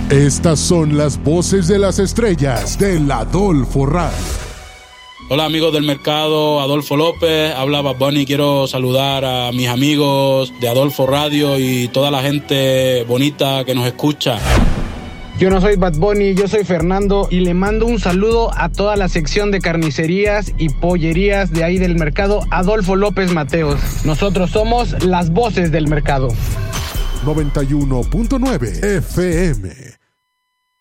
Estas son las voces de las estrellas del Adolfo Radio. Hola amigos del mercado, Adolfo López, habla Bad Bunny. Quiero saludar a mis amigos de Adolfo Radio y toda la gente bonita que nos escucha. Yo no soy Bad Bunny, yo soy Fernando y le mando un saludo a toda la sección de carnicerías y pollerías de ahí del mercado Adolfo López Mateos. Nosotros somos las voces del mercado. 91.9 FM